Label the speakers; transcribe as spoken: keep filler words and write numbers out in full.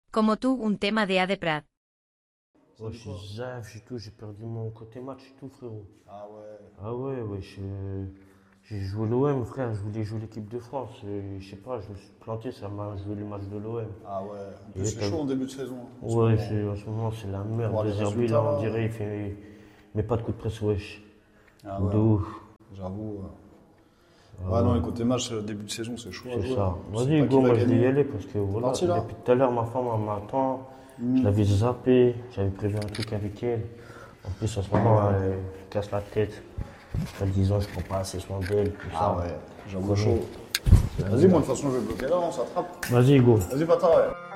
Speaker 1: Como tú, un tema de A de Prat.
Speaker 2: Ouais, je suis zaf, j'ai tout, j'ai perdu mon côté match et tout, frérot.
Speaker 3: Ah ouais.
Speaker 2: Ah ouais, ouais, je- j'ai joué l'O M, frère, je voulais jouer l'équipe de France. Et je sais pas, je me suis planté, ça m'a joué le match de l'O M.
Speaker 3: Ah ouais. En plus,
Speaker 2: Et
Speaker 3: c'est
Speaker 2: t'as-
Speaker 3: chaud en début de saison. hein, en ce
Speaker 2: Ouais,
Speaker 3: moment.
Speaker 2: c'est- en ce moment, c'est la merde.
Speaker 3: Voir les
Speaker 2: De Zerbi,
Speaker 3: résultats,
Speaker 2: là, on
Speaker 3: là.
Speaker 2: dirait, il fait. Mais pas de coup de presse, wesh.
Speaker 3: Ah
Speaker 2: De
Speaker 3: ouais.
Speaker 2: ouf.
Speaker 3: J'avoue. euh. Ouais, non, les côtés match, euh, début de saison, c'est chaud à
Speaker 2: C'est
Speaker 3: jouer.
Speaker 2: ça.
Speaker 3: hein. Tu sais
Speaker 2: Vas-y,
Speaker 3: pas
Speaker 2: Hugo,
Speaker 3: qui va
Speaker 2: moi je vais y
Speaker 3: gagner.
Speaker 2: aller parce que voilà,
Speaker 3: Parti, là
Speaker 2: depuis tout à l'heure, ma femme elle m'attend.
Speaker 3: Hmm.
Speaker 2: Je l'avais zappé, j'avais prévu un truc avec elle. En plus, en ce moment, elle me casse la tête. Elle disant, je prends pas assez soin d'elle, tout
Speaker 3: Ah
Speaker 2: ça.
Speaker 3: ouais, j'avoue
Speaker 2: Comment
Speaker 3: chaud. Vas-y, moi, de toute façon, je vais bloquer là, on s'attrape.
Speaker 2: Vas-y, Hugo.
Speaker 3: Vas-y, Pata, ouais.